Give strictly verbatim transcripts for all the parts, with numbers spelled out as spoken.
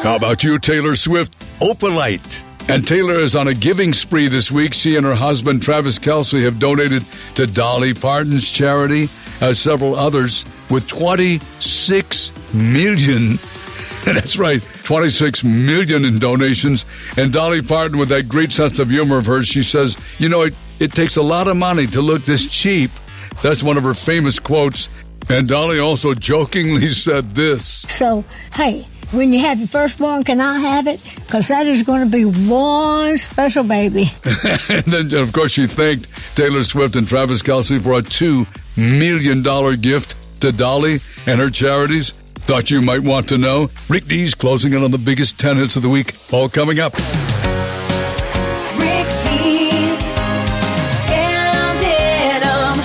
How about you, Taylor Swift? Opalite. And Taylor is on a giving spree this week. She and her husband, Travis Kelce, have donated to Dolly Parton's charity, as several others, with twenty-six million dollars. That's right, twenty-six million dollars in donations. And Dolly Parton, with that great sense of humor of hers, she says, you know, it, it takes a lot of money to look this cheap. That's one of her famous quotes. And Dolly also jokingly said this. So, hey, when you have your firstborn, can I have it? Because that is going to be one special baby. And then, of course, she thanked Taylor Swift and Travis Kelce for a two million dollars gift to Dolly and her charities. Thought you might want to know. Rick D's closing in on the biggest ten hits of the week. All coming up. Rick D's counted 'em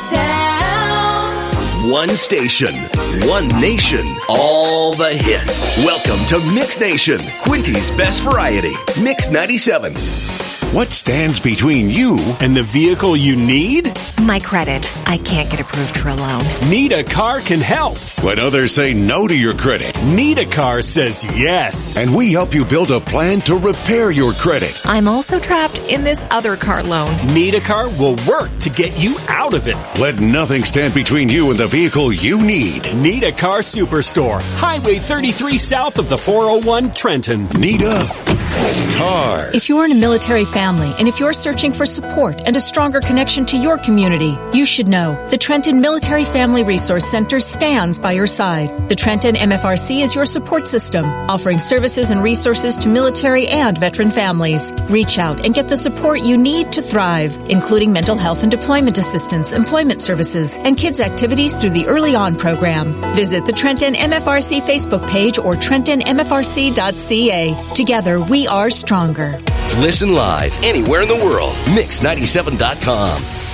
down. One station, one nation, all the hits. Welcome to Mix Nation, Quinty's best variety. Mix ninety-seven. What stands between you and the vehicle you need? My credit. I can't get approved for a loan. Need a Car can help. When others say no to your credit, Need a Car says yes. and we help you build a plan to repair your credit. I'm also trapped in this other car loan. Need a Car will work to get you out of it. Let nothing stand between you and the vehicle you need. Need a Car Superstore, Highway thirty-three south of the four oh one Trenton. Need a car. If you're in a military family and if you're searching for support and a stronger connection to your community, you should know the Trenton Military Family Resource Center stands by your side. The Trenton M F R C is your support system, offering services and resources to military and veteran families. Reach out and get the support you need to thrive, including mental health and deployment assistance, employment services, and kids' activities through the Early On program. Visit the Trenton M F R C Facebook page or trenton m f r c dot c a. Together, we are stronger. Listen live anywhere in the world. mix ninety-seven dot com.